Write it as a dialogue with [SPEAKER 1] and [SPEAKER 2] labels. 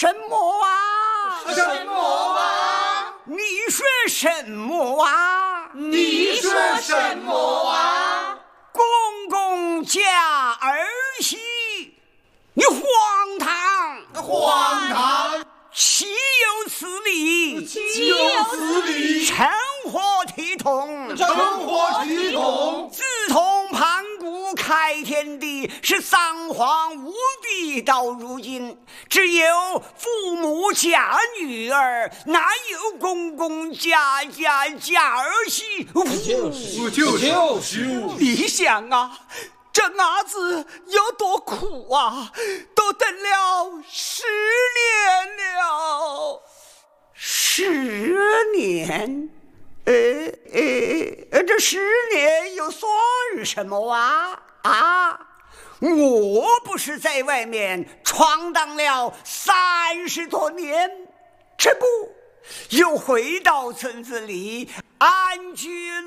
[SPEAKER 1] 什么啊？
[SPEAKER 2] 什么啊？
[SPEAKER 1] 你说什么啊？
[SPEAKER 2] 你说什么啊？
[SPEAKER 1] 公公嫁儿媳，你荒唐！
[SPEAKER 2] 荒唐！
[SPEAKER 1] 岂有此理！
[SPEAKER 2] 岂有此理！
[SPEAKER 1] 成何体统！
[SPEAKER 2] 成何体统！
[SPEAKER 1] 自从盘古开天地，是三皇五帝，到如今只有父母嫁女儿，哪有公公嫁儿媳？
[SPEAKER 2] 就是
[SPEAKER 1] 你想啊，这伢子有多苦啊，都等了10年了。10年？这10年又算什么啊？我不是在外面闯荡了30多年，这不又回到村子里安居